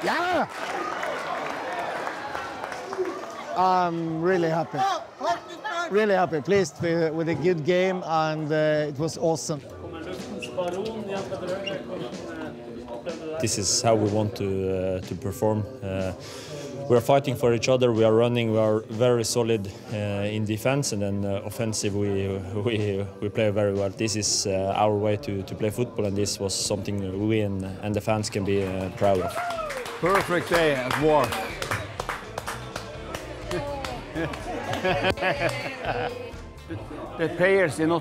Yeah! I'm really happy. Really happy, pleased with a good game, and it was awesome. This is how we want to perform. We are fighting for each other, we are running, we are very solid in defense, and then offensive we play very well. This is our way to play football, and this was something we and the fans can be proud of. Perfect day at war. The players did not